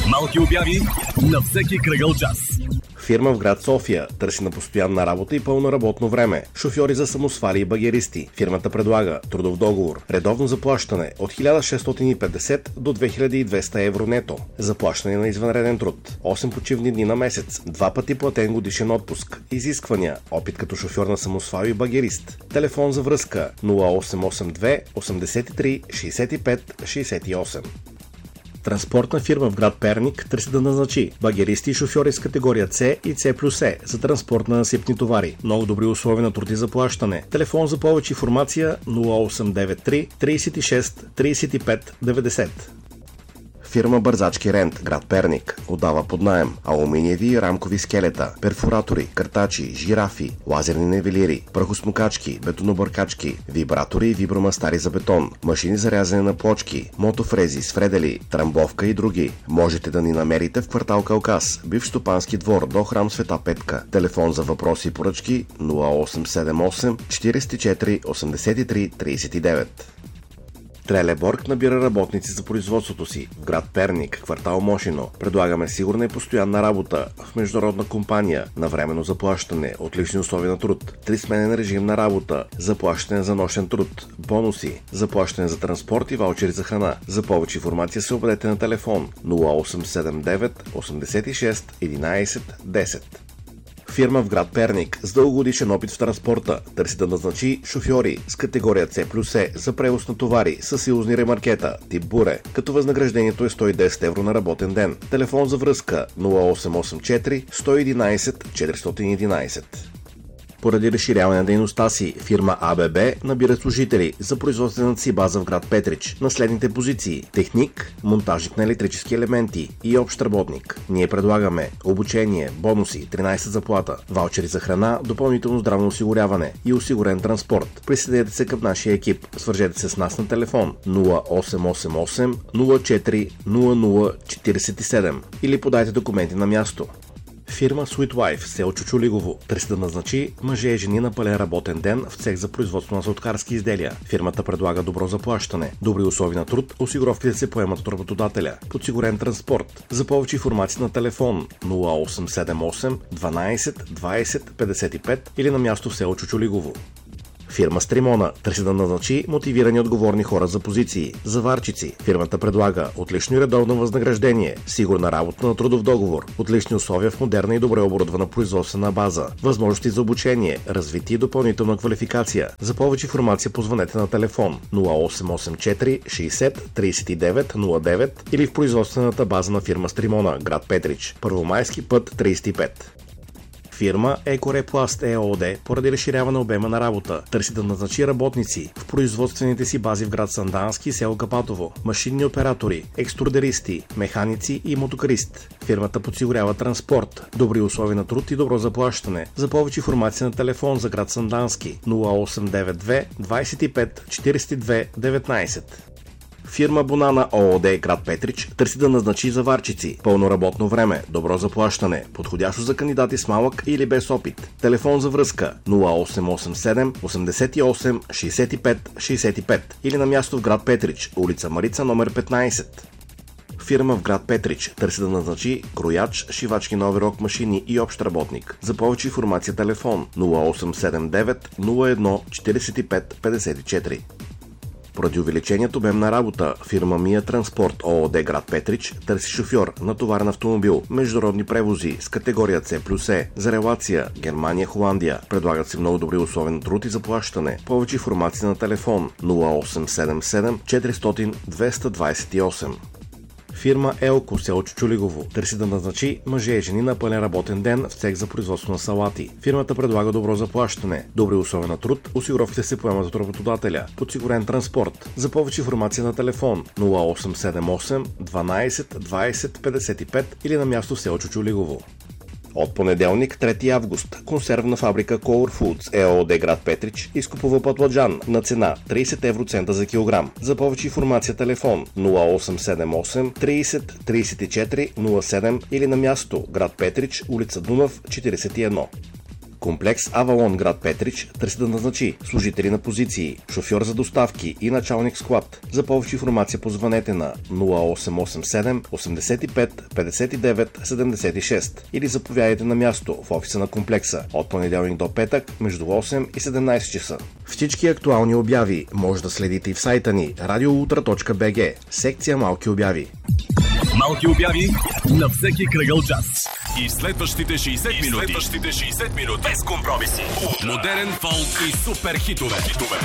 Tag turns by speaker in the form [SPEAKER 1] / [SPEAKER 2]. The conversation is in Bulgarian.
[SPEAKER 1] Малки обяви на всеки кръгъл час.
[SPEAKER 2] Фирма в град София търси на постоянна работа и пълно работно време. Шофьори за самосвали и багеристи. Фирмата предлага трудов договор. Редовно заплащане от 1650 до 2200 евро нето. Заплащане на извънреден труд. 8 почивни дни на месец. 2 пъти платен годишен отпуск. Изисквания. Опит като шофьор на самосвал и багерист. Телефон за връзка 0882 83 65 68. Транспортна фирма в град Перник търси да назначи багеристи и шофьори с категория С и С+Е за транспорт на насипни товари. Много добри условия на труд и заплащане. Телефон за повече информация 0893 36 35 90. Фирма Бързачки Рент, град Перник, отдава под наем алуминиеви и рамкови скелета, перфоратори, картачи, жирафи, лазерни нивелири, прахосмукачки, бетонобъркачки, вибратори и вибромастари за бетон, машини за рязане на плочки, мотофрези, сфредели, трамбовка и други. Можете да ни намерите в квартал Калкас, бивш стопански двор до храм Света Петка. Телефон за въпроси и поръчки 0878 44 83 39. Трелеборг набира работници за производството си в град Перник, квартал Мошино. Предлагаме сигурна и постоянна работа в международна компания на временно заплащане, отлични условия на труд, 3-сменен режим на работа, заплащане за нощен труд, бонуси, заплащане за транспорт и ваучери за храна. За повече информация се обадете на телефон 0879 86 11 10. Фирма в град Перник с дългогодишен опит в транспорта търси да назначи шофьори с категория С+Е за превоз на товари с силозни ремаркета тип буре, като възнаграждението е 110 евро на работен ден. Телефон за връзка 0884 111 411. Поради разширяване на дейността си, фирма АББ набира служители за производствената си база в град Петрич на следните позиции: техник, монтажник на електрически елементи и общ работник. Ние предлагаме обучение, бонуси, 13 заплата, ваучери за храна, допълнително здравно осигуряване и осигурен транспорт. Присъединете се към нашия екип. Свържете се с нас на телефон 0888 04 0047 или подайте документи на място. Фирма Sweet Wife, село Чучулигово, търси да назначи мъже и жени на пълен работен ден в цех за производство на сладкарски изделия. Фирмата предлага добро заплащане, добри условия на труд, осигуровките се поемат от работодателя, подсигурен транспорт. За повече информация на телефон 0878 12 20 55 или на място в село Чучулигово. Фирма Стримона търси да назначи мотивирани отговорни хора за позиции. Заварчици. Фирмата предлага отлично и редовно възнаграждение, сигурна работа на трудов договор, отлични условия в модерна и добре оборудвана производствена база, възможности за обучение, развитие и допълнителна квалификация. За повече информация позвънете на телефон 0884 60 39 09 или в производствената база на фирма Стримона, град Петрич, Първомайски път 35. Фирма Екорепласт ЕООД поради разширяване обема на работа търси да назначи работници в производствените си бази в град Сандански и село Капатово, машинни оператори, екструдеристи, механици и мотокарист. Фирмата подсигурява транспорт, добри условия на труд и добро заплащане. За повече информация на телефон за град Сандански 0892 25 42 19. Фирма Бонана ООД, град Петрич, търси да назначи заварчици, пълно работно време, добро заплащане, подходящо за кандидати с малък или без опит. Телефон за връзка 0887 88 65 65 или на място в град Петрич, улица Марица, номер 15. Фирма в град Петрич търси да назначи крояч, шивачки на оверок машини и общ работник. За повече информация телефон 0879 01 45 54. Поради увеличението обем на работа, фирма Мия Транспорт ООД, град Петрич, търси шофьор на товарен автомобил, международни превози с категория С+Е за релация Германия-Холандия. Предлагат се много добри условия на труд и заплащане. Повече информация на телефон 0877 400 228. Фирма Елко, село Чучулигово, търси да назначи мъже и жени на пълен работен ден в цех за производство на салати. Фирмата предлага добро заплащане, добри условия на труд, осигуровките се поемат от работодателя, подсигурен транспорт. За повече информация на телефон 0878 12 20 55 или на място в село Чучулигово. От понеделник, 3 август, консервна фабрика Color Foods ЕООД, град Петрич, изкупува баклажан на цена 30 евроцента за килограм. За повече информация телефон 0878 30 34 07 или на място град Петрич, улица Дунав, 41. Комплекс Авалон, град Петрич, търси да назначи служители на позиции, шофьор за доставки и началник склад. За повече информация позвънете на 0887 85 59 76 или заповядайте на място в офиса на комплекса от понеделник до петък между 8 и 17 часа. Всички актуални обяви може да следите и в сайта ни radioultra.bg, секция Малки обяви.
[SPEAKER 1] Малки обяви на всеки кръгъл час.
[SPEAKER 3] И следващите 60 минути без компромиси. Модерен фолк и супер хитове.